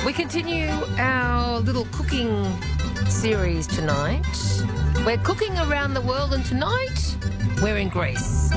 We continue our little cooking series tonight. We're cooking around the world, and tonight we're in Greece.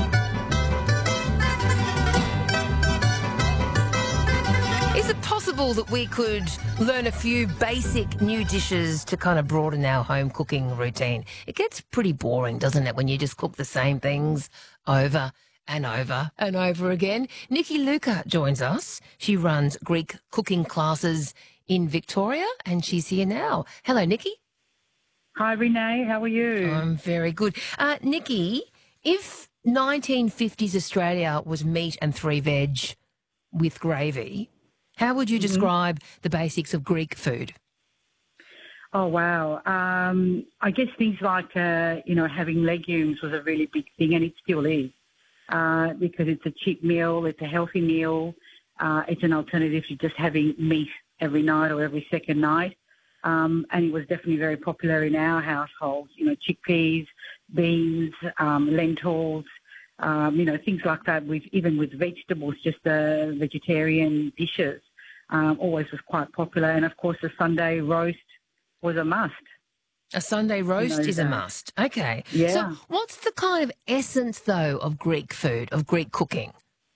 Is it possible that we could learn a few basic new dishes to kind of broaden our home cooking routine? It gets pretty boring, doesn't it, when you just cook the same things over and over and over again. Nikki Luca joins us. She runs Greek cooking classes in Victoria, and she's here now. Hello, Nikki. Hi, Renee. How are you? I'm very good. Nikki, if 1950s Australia was meat and three veg with gravy, how would you describe the basics of Greek food? Oh, wow. I guess things like, having legumes was a really big thing, and it still is, because it's a cheap meal, it's a healthy meal, it's an alternative to just having meat every night or every second night. And it was definitely very popular in our household, chickpeas, beans, lentils, things like that, even with vegetables, just the vegetarian dishes, always was quite popular. And, of course, the Sunday roast was a must. A Sunday roast is a must. Okay. Yeah. So what's the kind of essence, though, of Greek food, of Greek cooking?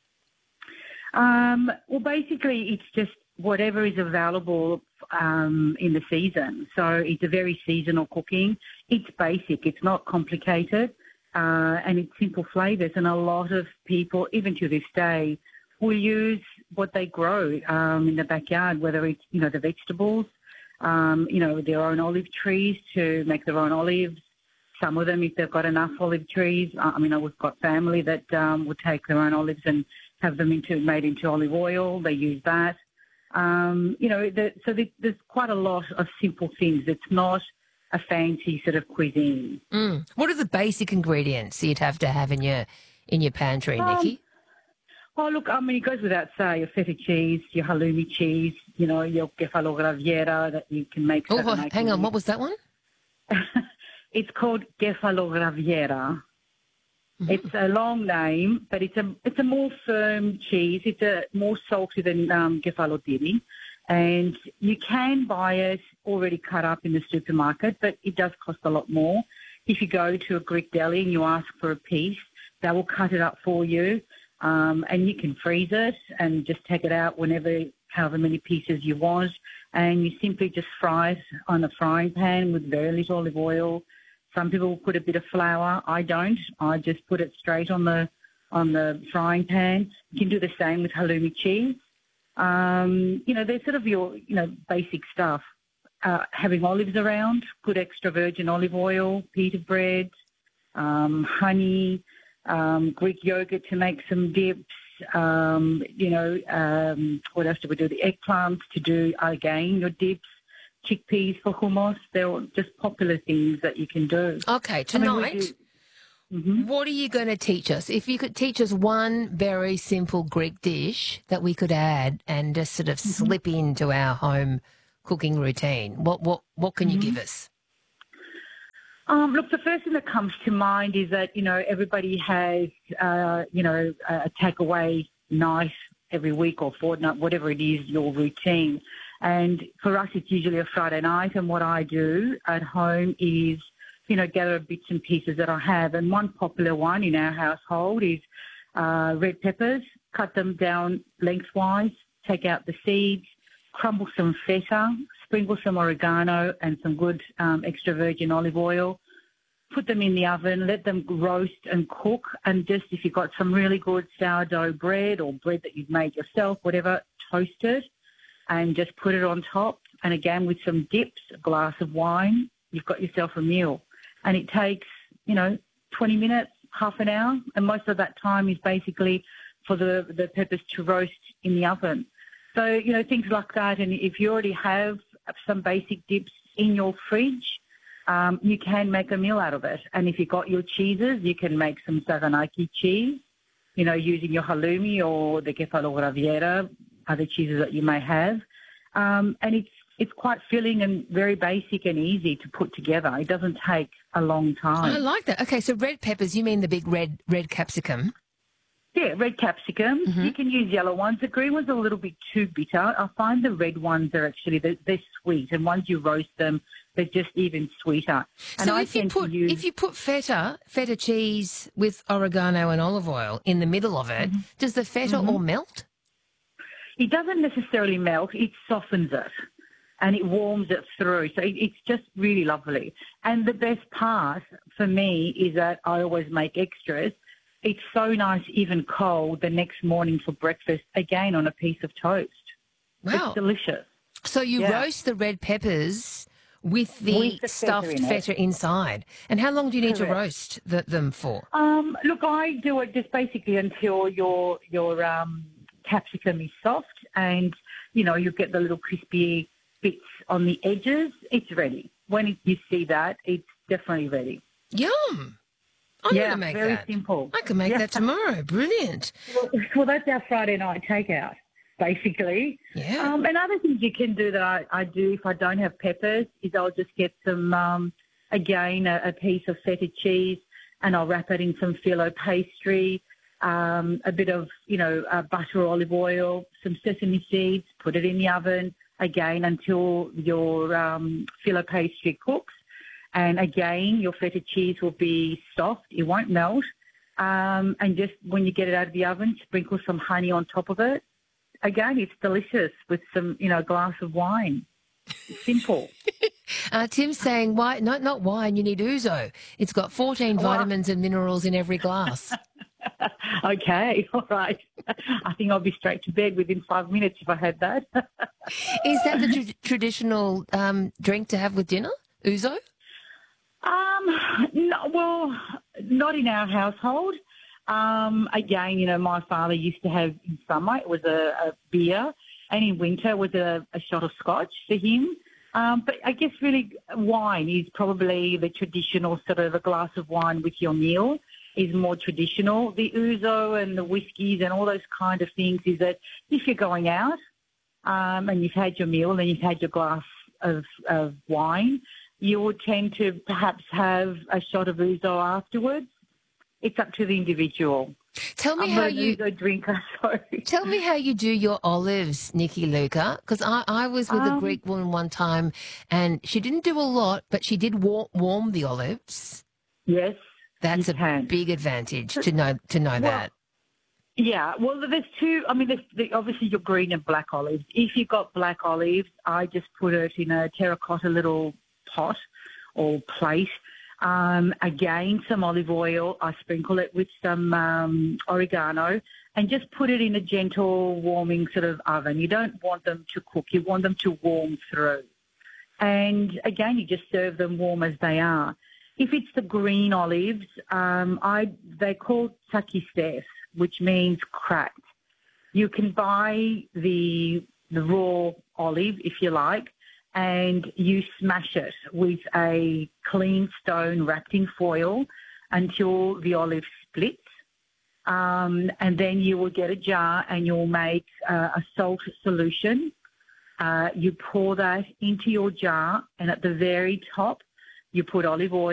Well, basically, it's just whatever is available in the season. So it's a very seasonal cooking. It's basic. It's not complicated. And it's simple flavours. And a lot of people, even to this day, will use what they grow in the backyard, whether it's, the vegetables, their own olive trees to make their own olives. Some of them, if they've got enough olive trees, we've got family that would take their own olives and have them made into olive oil. They use that. There's quite a lot of simple things. It's not a fancy sort of cuisine. What are the basic ingredients you'd have to have in your pantry, Nikki? Oh, look, it goes without say, your feta cheese, your halloumi cheese, your kefalograviera that you can make. Oh, hang on, what was that one? It's called kefalograviera. Mm-hmm. It's a long name, but it's a more firm cheese. It's a more salty than kefalotiri. And you can buy it already cut up in the supermarket, but it does cost a lot more. If you go to a Greek deli and you ask for a piece, they will cut it up for you, and you can freeze it and just take it out however many pieces you want, and you simply just fry it on a frying pan with very little olive oil. Some people will put a bit of flour. I don't. I just put it straight on the frying pan. You can do the same with halloumi cheese. They're sort of your, basic stuff. Having olives around, good extra virgin olive oil, pita bread, honey, Greek yogurt to make some dips. What else do we do? The eggplants to do, again, your dips. Chickpeas for hummus. They're all just popular things that you can do. Okay, tonight, what are you going to teach us? If you could teach us one very simple Greek dish that we could add and just sort of slip into our home cooking routine, what can you give us? Look, the first thing that comes to mind is that, everybody has, a takeaway night every week or fortnight, whatever it is, your routine. And for us, it's usually a Friday night. And what I do at home is, gather bits and pieces that I have. And one popular one in our household is red peppers, cut them down lengthwise, take out the seeds, crumble some feta, sprinkle some oregano and some good extra virgin olive oil, put them in the oven, let them roast and cook. And just if you've got some really good sourdough bread or bread that you've made yourself, whatever, toast it and just put it on top. And again, with some dips, a glass of wine, you've got yourself a meal. And it takes, 20 minutes, half an hour. And most of that time is basically for the peppers to roast in the oven. So, things like that. And if you already have some basic dips in your fridge, you can make a meal out of it. And if you've got your cheeses, you can make some Saganaki cheese, using your halloumi or the kefalograviera, other cheeses that you may have. And it's quite filling and very basic and easy to put together. It doesn't take a long time. I like that. Okay, so red peppers, you mean the big red capsicum? Yeah, red capsicum. Mm-hmm. You can use yellow ones. The green ones are a little bit too bitter. I find the red ones are actually they're sweet, and once you roast them, they're just even sweeter. And So I if you tend to put use, if you put feta cheese with oregano and olive oil in the middle of it, does the feta all melt? it doesn't necessarily melt; it softens it, and it warms it through. So it's just really lovely. And the best part for me is that I always make extras. It's so nice, even cold, the next morning for breakfast, again on a piece of toast. Wow. It's delicious. So you Yeah. roast the red peppers with the Feta stuffed in it. feta inside. And how long do you need to Correct. roast them for? Look, I do it just basically until your capsicum is soft and, you get the little crispy bits on the edges. It's ready. When you see that, it's definitely ready. Yum. I'm going to make very that. simple. I can make that tomorrow. Brilliant. Well, that's our Friday night takeout, basically. Yeah. And other things you can do that I do if I don't have peppers is I'll just get some, again, a piece of feta cheese, and I'll wrap it in some phyllo pastry, a bit of, butter or olive oil, some sesame seeds, put it in the oven, again, until your phyllo pastry cooks. And again, your feta cheese will be soft. It won't melt. And just when you get it out of the oven, sprinkle some honey on top of it. Again, it's delicious with some, a glass of wine. Simple. Tim's saying, why? Not wine, you need ouzo. It's got 14 vitamins and minerals in every glass. Okay, all right. I think I'll be straight to bed within 5 minutes if I had that. Is that the traditional drink to have with dinner, ouzo? No, well, not in our household. Again, my father used to have in summer, it was a beer, and in winter it was a shot of scotch for him. But I guess really wine is probably the traditional sort of a glass of wine with your meal is more traditional. The ouzo and the whiskies and all those kind of things is that if you're going out and you've had your meal and you've had your glass of wine, you would tend to perhaps have a shot of ouzo afterwards. It's up to the individual. Tell me I'm how an ouzo drinker, so. Tell me how you do your olives, Nikki Luca, because I was with a Greek woman one time and she didn't do a lot, but she did warm the olives. Yes, that's a big advantage to know that. Yeah, well, there's two. I mean, there's obviously your green and black olives. If you've got black olives, I just put it in a terracotta little pot or plate. Again, some olive oil. I sprinkle it with some oregano and just put it in a gentle warming sort of oven. You don't want them to cook. You want them to warm through. And again, you just serve them warm as they are. If it's the green olives, they're called sakistes, which means cracked. You can buy the raw olive, if you like, and you smash it with a clean stone wrapped in foil until the olive splits. And then you will get a jar and you'll make a salt solution. You pour that into your jar, and at the very top, you put olive oil.